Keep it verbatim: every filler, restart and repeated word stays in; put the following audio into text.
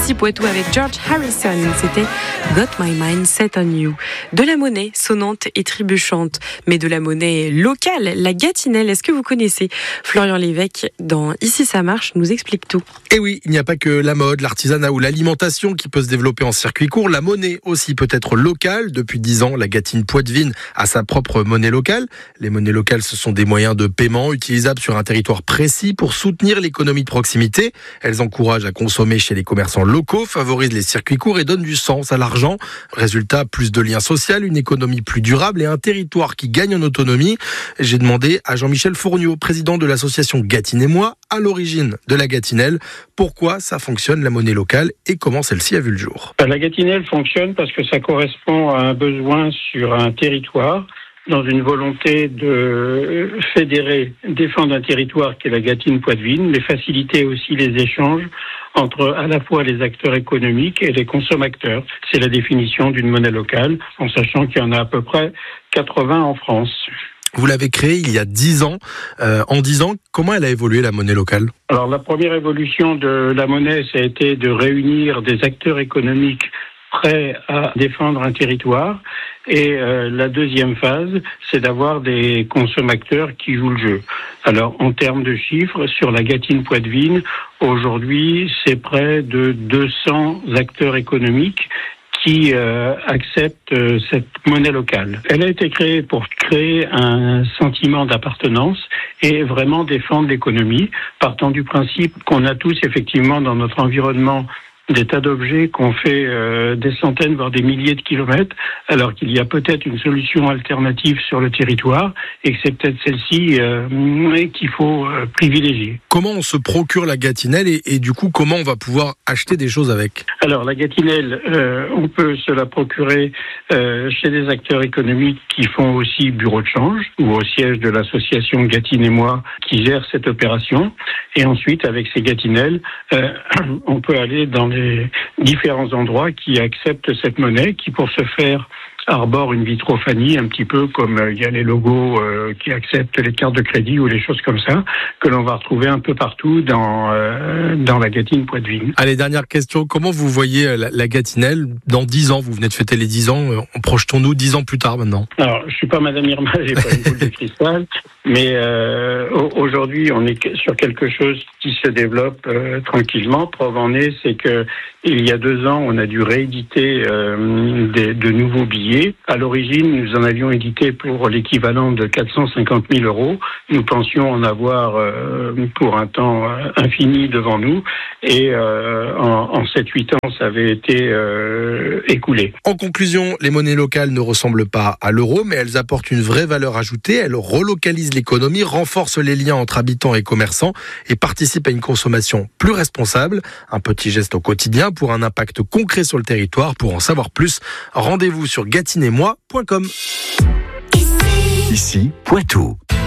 Ici Poitou avec George Harrison, c'était Got My Mind Set on You. De la monnaie sonnante et trébuchante, mais de la monnaie locale, la Gatinelle. Est-ce que vous connaissez? Florian Lévesque, dans Ici ça marche, nous explique tout. Et oui, il n'y a pas que la mode, l'artisanat ou l'alimentation qui peut se développer en circuit court. La monnaie aussi peut être locale. Depuis dix ans, la Gatine Poitevine a sa propre monnaie locale. Les monnaies locales, ce sont des moyens de paiement utilisables sur un territoire précis pour soutenir l'économie de proximité. Elles encouragent à consommer chez les commerçants locaux, favorisent les circuits courts et donnent du sens à l'argent. Résultat, plus de liens sociaux, une économie plus durable et un territoire qui gagne en autonomie. J'ai demandé à Jean-Michel Fourniot, président de l'association Gatine et moi, à l'origine de la Gatinelle, pourquoi ça fonctionne la monnaie locale et comment celle-ci a vu le jour. La Gatinelle fonctionne parce que ça correspond à un besoin sur un territoire, dans une volonté de fédérer, défendre un territoire qui est la Gatine Poitevine, mais faciliter aussi les échanges entre à la fois les acteurs économiques et les consommateurs. C'est la définition d'une monnaie locale, en sachant qu'il y en a à peu près quatre-vingts en France. Vous l'avez créée il y a dix ans. Euh, en dix ans, comment elle a évolué la monnaie locale ? Alors la première évolution de la monnaie, ça a été de réunir des acteurs économiques prêts à défendre un territoire. Et euh, la deuxième phase, c'est d'avoir des consommateurs qui jouent le jeu. Alors, en termes de chiffres, sur la Gatine Poitevine, aujourd'hui, c'est près de deux cents acteurs économiques qui euh, acceptent euh, cette monnaie locale. Elle a été créée pour créer un sentiment d'appartenance et vraiment défendre l'économie, partant du principe qu'on a tous effectivement dans notre environnement des tas d'objets qu'on fait euh, des centaines, voire des milliers de kilomètres, alors qu'il y a peut-être une solution alternative sur le territoire et que c'est peut-être celle-ci euh, qu'il faut euh, privilégier. Comment on se procure la Gatinelle et, et du coup, comment on va pouvoir acheter des choses avec ? Alors, la Gatinelle, euh, on peut se la procurer euh, chez des acteurs économiques qui font aussi bureau de change ou au siège de l'association Gatine et moi qui gère cette opération. Et ensuite, avec ces Gatinelles, euh, on peut aller dans les différents endroits qui acceptent cette monnaie, qui pour ce faire arbore une vitrophanie, un petit peu comme il euh, y a les logos euh, qui acceptent les cartes de crédit ou les choses comme ça, que l'on va retrouver un peu partout dans euh, dans la Gatine Poitevine. Allez, dernière question, comment vous voyez la, la Gatinelle dans dix ans ? Vous venez de fêter les dix ans, euh, projetons-nous dix ans plus tard maintenant. Alors, je suis pas Madame Irma, j'ai pas une boule de cristal, mais euh, aujourd'hui, on est sur quelque chose qui se développe euh, tranquillement. Preuve en est, c'est que il y a deux ans, on a dû rééditer euh, des, de nouveaux billets. À l'origine, nous en avions édité pour l'équivalent de quatre cent cinquante mille euros. Nous pensions en avoir euh, pour un temps infini devant nous. Et euh, en, en sept huit ans, ça avait été euh, écoulé. En conclusion, les monnaies locales ne ressemblent pas à l'euro, mais elles apportent une vraie valeur ajoutée. Elles relocalisent l'économie, renforcent les liens entre habitants et commerçants et participent à une consommation plus responsable. Un petit geste au quotidien pour un impact concret sur le territoire. Pour en savoir plus, rendez-vous sur gatine et moi point com. Ici, Poitou.